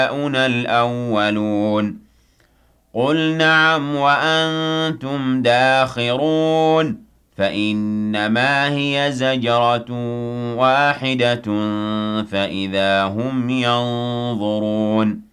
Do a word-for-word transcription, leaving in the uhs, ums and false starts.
آباؤنا الأولون قُلْ نَعَمْ وَأَنتُمْ دَاخِرُونَ فَإِنَّمَا هِيَ زَجْرَةٌ وَاحِدَةٌ فَإِذَا هُمْ يَنظُرُونَ